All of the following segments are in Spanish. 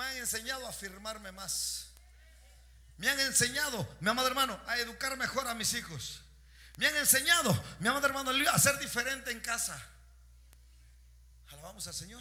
han enseñado a afirmarme más. Me han enseñado, mi amado hermano, a educar mejor a mis hijos. Me han enseñado, mi amado hermano, a ser diferente en casa. Alabamos al Señor,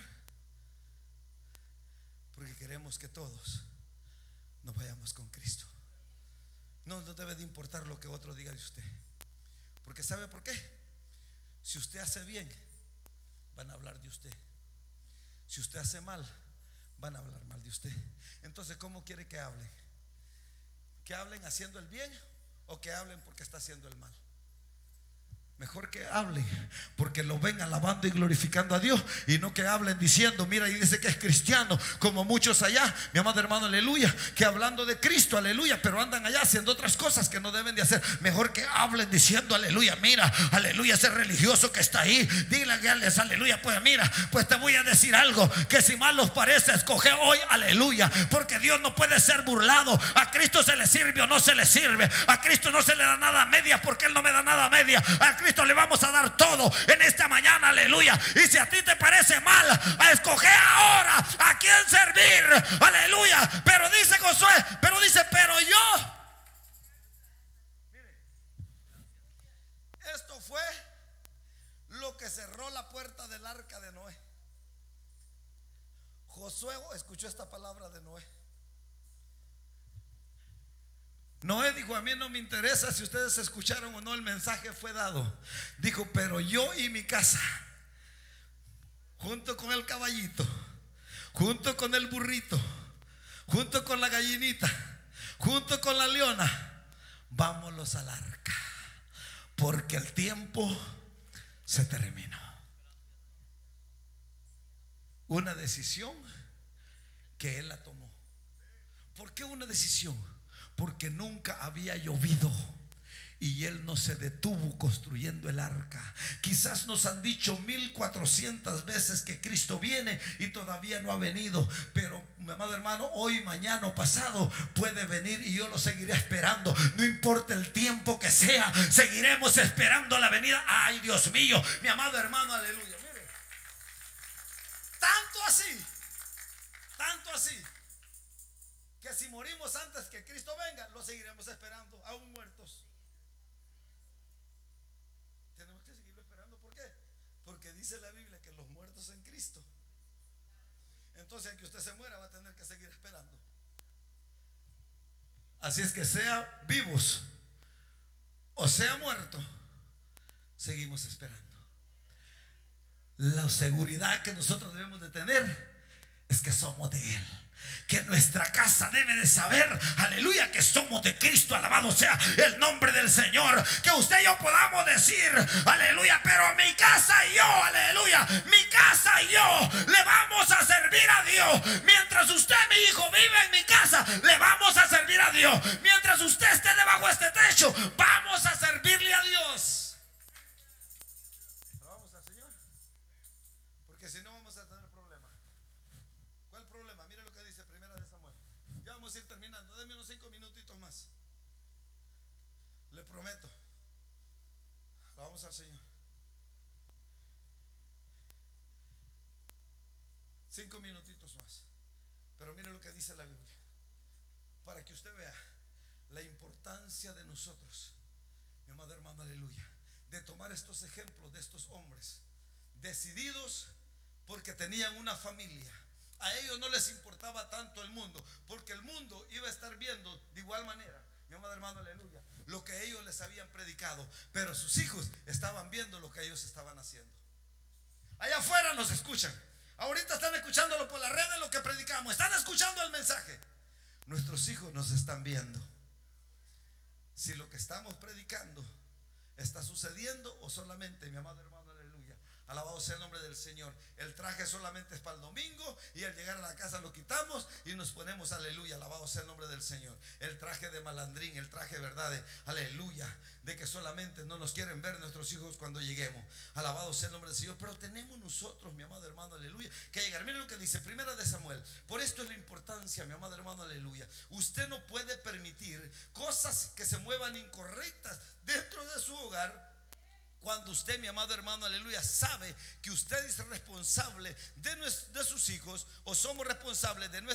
porque queremos que todos nos vayamos con Cristo. No nos debe de importar lo que otro diga de usted, porque ¿sabe por qué? Si usted hace bien, van a hablar de usted. Si usted hace mal, van a hablar mal de usted. Entonces, ¿cómo quiere que hablen? ¿Que hablen haciendo el bien o que hablen porque está haciendo el mal? Mejor que hablen porque lo ven alabando y glorificando a Dios, y no que hablen diciendo, mira, y dice que es cristiano, como muchos allá, mi amado hermano, aleluya, que hablando de Cristo, aleluya, pero andan allá haciendo otras cosas que no deben de hacer. Mejor que hablen diciendo, aleluya, mira, aleluya, ese religioso que está ahí, díganle, aleluya, pues mira, pues te voy a decir algo, que si mal os parece, escoge hoy, aleluya, porque Dios no puede ser burlado. A Cristo se le sirve o no se le sirve. A Cristo no se le da nada a medias, porque Él no me da nada a medias. A Cristo le vamos a dar todo en esta mañana, aleluya. Y si a ti te parece mal, a escoger ahora a quién servir, aleluya. Pero dice Josué, pero yo. Mire, esto fue lo que cerró la puerta del arca de Noé. Josué escuchó esta palabra de Noé. Noé dijo, a mí no me interesa si ustedes escucharon o no, el mensaje fue dado. Dijo, pero yo y mi casa, junto con el caballito, junto con el burrito, junto con la gallinita, junto con la leona, vámonos al arca, porque el tiempo se terminó. Una decisión que él la tomó. ¿Por qué una decisión? Porque nunca había llovido y él no se detuvo construyendo el arca. Quizás nos han dicho 1400 veces que Cristo viene y todavía no ha venido, pero mi amado hermano, hoy, mañana o pasado puede venir y yo lo seguiré esperando. No importa el tiempo que sea, seguiremos esperando la venida. Ay, Dios mío, mi amado hermano, aleluya. Mire, tanto así que si morimos antes que Cristo venga, lo seguiremos esperando, aún muertos. Tenemos que seguirlo esperando. ¿Por qué? Porque dice la Biblia que los muertos en Cristo. Entonces, aunque usted se muera, va a tener que seguir esperando. Así es que sea vivos o sea muerto, seguimos esperando. La seguridad que nosotros debemos de tener es que somos de Él. Que nuestra casa debe de saber, aleluya, que somos de Cristo. Alabado sea el nombre del Señor. Que usted y yo podamos decir, aleluya, pero mi casa y yo, aleluya, mi casa y yo le vamos a servir a Dios. Mientras usted, mi hijo, vive en mi casa, le vamos a servir a Dios. Mientras usted esté debajo de este techo, vamos a servirle a Dios. Vamos al Señor, porque si no vamos a tener problemas. ¿Cuál problema? Mire lo que dice Primera de Samuel. Ya vamos a ir terminando. Denme unos 5 minutitos más. Le prometo. Vamos al Señor. 5 minutitos más. Pero mire lo que dice la Biblia, para que usted vea la importancia de nosotros, mi amado hermano, aleluya, de tomar estos ejemplos de estos hombres decididos, porque tenían una familia. A ellos no les importaba tanto el mundo, porque el mundo iba a estar viendo de igual manera, mi amado hermano, aleluya, lo que ellos les habían predicado. Pero sus hijos estaban viendo lo que ellos estaban haciendo. Allá afuera nos escuchan. Ahorita están escuchándolo por las redes, lo que predicamos. Están escuchando el mensaje. Nuestros hijos nos están viendo. Si lo que estamos predicando está sucediendo o solamente, mi amado hermano, aleluya, alabado sea el nombre del Señor, el traje solamente es para el domingo y al llegar a la casa lo quitamos y nos ponemos, aleluya, alabado sea el nombre del Señor, el traje de malandrín, el traje, verdad, aleluya, de que solamente no nos quieren ver nuestros hijos cuando lleguemos. Alabado sea el nombre del Señor. Pero tenemos nosotros, mi amado hermano, aleluya, que llegar. Miren lo que dice Primera de Samuel. Por esto es la importancia, mi amado hermano, aleluya. Usted no puede permitir cosas que se muevan incorrectas dentro de su hogar. Cuando usted, mi amado hermano, aleluya, sabe que usted es responsable de sus hijos, o somos responsables de nuestros